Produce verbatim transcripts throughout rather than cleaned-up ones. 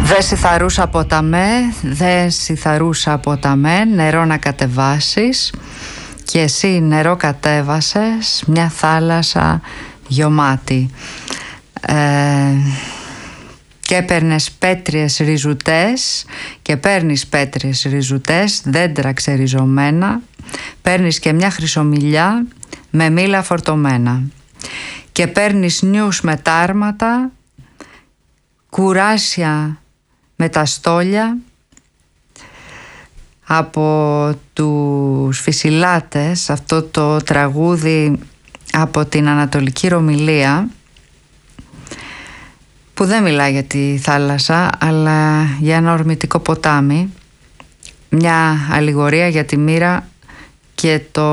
Δε σιθαρούσα ποταμέ, δε σιθαρούσα ποταμέ, νερό να κατεβάσεις, και εσύ νερό κατέβασες, μια θάλασσα γιωμάτη. Ε, και έπαιρνες πέτριες ριζουτές και παίρνεις πέτριες ριζουτές, δέντρα ξεριζωμένα, παίρνεις και μια χρυσομιλιά με μήλα φορτωμένα και παίρνεις νιούς με τάρματα, κουράσια με τα στόλια. Από τους Φυσιλάτες, αυτό το τραγούδι από την Ανατολική Ρωμυλία, που δεν μιλάει για τη θάλασσα αλλά για ένα ορμητικό ποτάμι, μια αλληγορία για τη μοίρα και το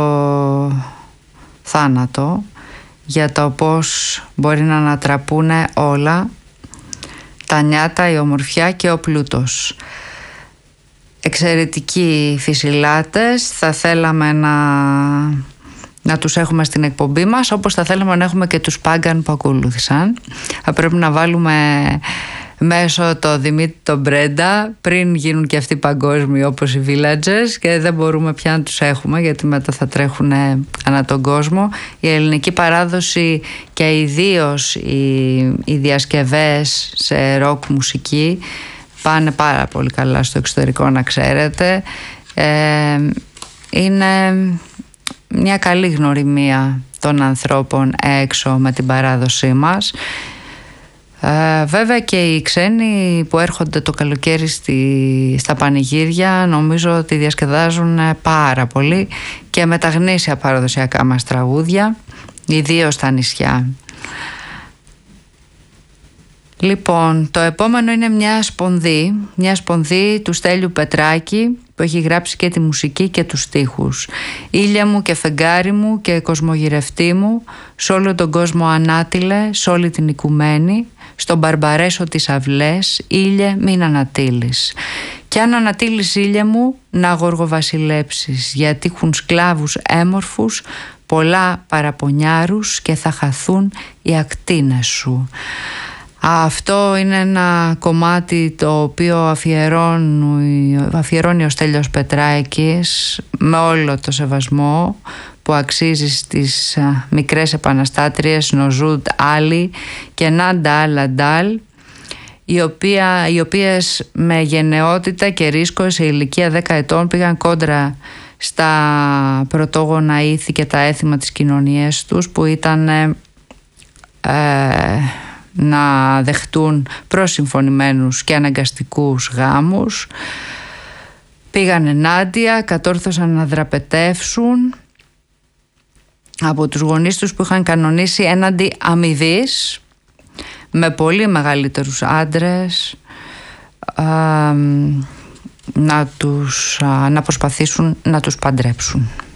θάνατο, για το πώς μπορεί να ανατραπούνε όλα, τα νιάτα, η ομορφιά και ο πλούτος. Εξαιρετικοί Φυσιλάτες, θα θέλαμε να, να τους έχουμε στην εκπομπή μας, όπως θα θέλαμε να έχουμε και τους Πάγκαν που ακολούθησαν. Θα πρέπει να βάλουμε μέσω το Δημήτρη τον Μπρέντα πριν γίνουν και αυτοί παγκόσμιοι όπως οι Villagers, και δεν μπορούμε πια να τους έχουμε γιατί μετά θα τρέχουν ανά τον κόσμο. Η ελληνική παράδοση και ιδίως οι, οι διασκευές σε ροκ μουσική πάνε πάρα πολύ καλά στο εξωτερικό, να ξέρετε. Ε, είναι μια καλή γνωριμία των ανθρώπων έξω με την παράδοσή μας. Ε, βέβαια και οι ξένοι που έρχονται το καλοκαίρι στη, στα πανηγύρια νομίζω ότι διασκεδάζουν πάρα πολύ και με τα γνήσια παραδοσιακά μας τραγούδια, ιδίως στα νησιά. Λοιπόν, το επόμενο είναι μια σπονδή, μια σπονδή του Στέλιου Πετράκη, που έχει γράψει και τη μουσική και τους στίχους. Ήλια μου και φεγγάρι μου και κοσμογυρευτή μου, σ' όλο τον κόσμο ανάτειλε, σ' όλη την οικουμένη, στον Μπαρμπαρέσο τις αυλές, ήλιε μην ανατείλεις. Κι αν ανατείλεις ήλιε μου, να γοργοβασιλέψεις, γιατί έχουν σκλάβους έμορφους, πολλά παραπονιάρους και θα χαθούν οι ακτίνες σου. Αυτό είναι ένα κομμάτι το οποίο αφιερώνει, αφιερώνει ο Στέλιος Πετράκης με όλο το σεβασμό που αξίζει στις μικρές επαναστάτριες Νοζούντ Άλλη και Νάντα Λαντάλ, οι, οποία, οι οποίες με γενναιότητα και ρίσκο σε ηλικία δέκα ετών πήγαν κόντρα στα πρωτόγωνα ήθη και τα έθιμα της κοινωνίας τους, που ήταν ε, να δεχτούν προσυμφωνημένους και αναγκαστικούς γάμους. Πήγαν ενάντια, κατόρθωσαν να δραπετεύσουν από τους γονείς τους που είχαν κανονίσει έναντι αμοιβής με πολύ μεγαλύτερους άντρες α, να, τους, α, να προσπαθήσουν να τους παντρέψουν.